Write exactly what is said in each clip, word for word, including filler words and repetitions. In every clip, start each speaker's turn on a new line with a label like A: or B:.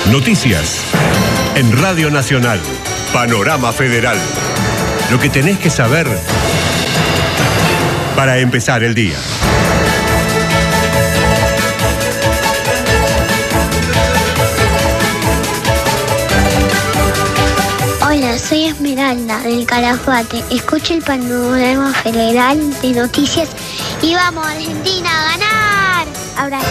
A: Noticias en Radio Nacional. Panorama Federal. Lo que tenés que saber para empezar el día.
B: Hola, soy Esmeralda del Calafate. Escucha el Panorama Federal de Noticias y vamos a Argentina a ganar. Abrazo.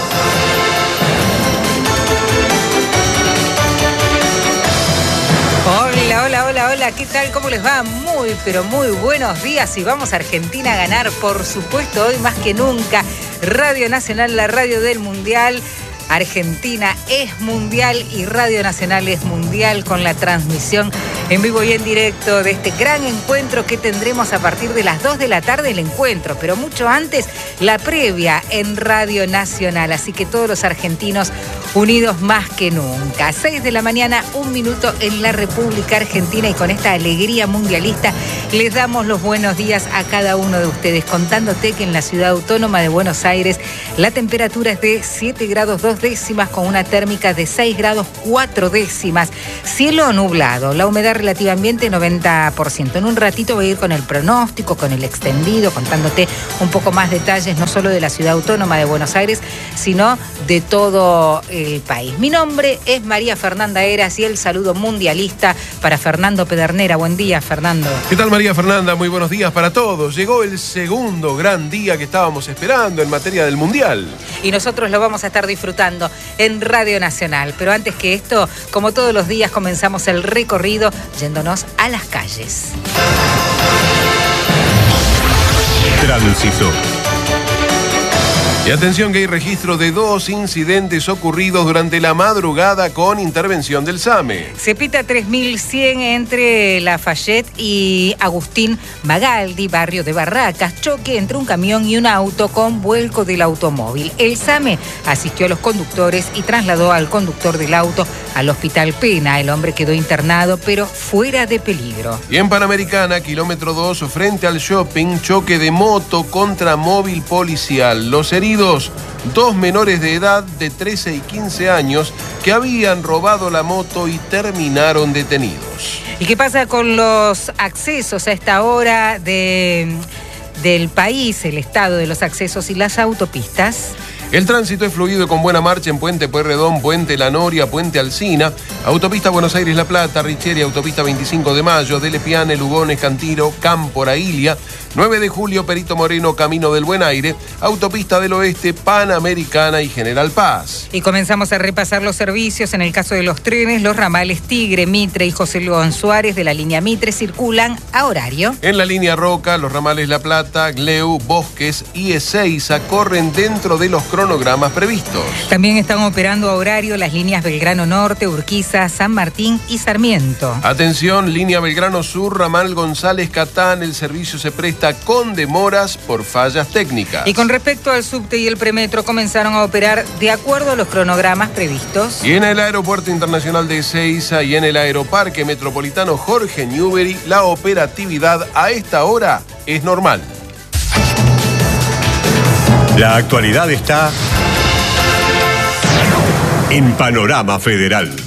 C: Hola, hola, hola, hola, ¿qué tal? ¿Cómo les va? Muy, pero muy buenos días y vamos a Argentina a ganar, por supuesto, hoy más que nunca. Radio Nacional, la radio del Mundial. Argentina es mundial y Radio Nacional es mundial, con la transmisión en vivo y en directo de este gran encuentro que tendremos a partir de las dos de la tarde, el encuentro, pero mucho antes la previa en Radio Nacional. Así que todos los argentinos unidos más que nunca. seis de la mañana, un minuto en la República Argentina, y con esta alegría mundialista les damos los buenos días a cada uno de ustedes, contándote que en la ciudad autónoma de Buenos Aires la temperatura es de siete grados dos décimas con una térmica de seis grados cuatro décimas. Cielo nublado, la humedad relativa ambiente noventa por ciento. En un ratito voy a ir con el pronóstico, con el extendido, contándote un poco más detalles, no solo de la ciudad autónoma de Buenos Aires, sino de todo el país. Mi nombre es María Fernanda Heras y el saludo mundialista para Fernando Pedernera. Buen día, Fernando.
D: ¿Qué tal, María Fernanda? Muy buenos días para todos. Llegó el segundo gran día que estábamos esperando en materia del Mundial.
C: Y nosotros lo vamos a estar disfrutando en Radio Nacional. Pero antes que esto, como todos los días, comenzamos el recorrido yéndonos a las calles.
A: Tránsito.
D: Y atención que hay registro de dos incidentes ocurridos durante la madrugada con intervención del SAME.
C: Cepita tres mil cien entre Lafayette y Agustín Magaldi, barrio de Barracas. Choque entre un camión y un auto con vuelco del automóvil. El SAME asistió a los conductores y trasladó al conductor del auto al Hospital Pena. El hombre quedó internado, pero fuera de peligro.
D: Y en Panamericana, kilómetro dos, frente al shopping, choque de moto contra móvil policial. Los heridos, dos menores de edad de trece y quince años que habían robado la moto y terminaron detenidos.
C: ¿Y qué pasa con los accesos a esta hora de, del país, el estado de los accesos y las autopistas?
D: El tránsito es fluido y con buena marcha en Puente Pueyrredón, Puente La Noria, Puente Alsina, Autopista Buenos Aires-La Plata, Richeri, Autopista veinticinco de mayo, Delepiane, Lugones, Cantiro, Cámpora, Ilia, nueve de julio, Perito Moreno, Camino del Buen Aire, Autopista del Oeste, Panamericana y General Paz.
C: Y comenzamos a repasar los servicios. En el caso de los trenes, los ramales Tigre, Mitre y José León Suárez de la línea Mitre circulan a horario.
D: En la línea Roca, los ramales La Plata, Gleu, Bosques y Ezeiza corren dentro de los cronogramas previstos.
C: También están operando a horario las líneas Belgrano Norte, Urquiza, San Martín y Sarmiento.
D: Atención, línea Belgrano Sur, ramal González Catán, el servicio se presta con demoras por fallas técnicas.
C: Y con respecto al subte y el premetro, comenzaron a operar de acuerdo a los cronogramas previstos.
D: Y en el Aeropuerto Internacional de Ezeiza y en el Aeroparque Metropolitano Jorge Newbery, la operatividad a esta hora es normal.
A: La actualidad está en Panorama Federal.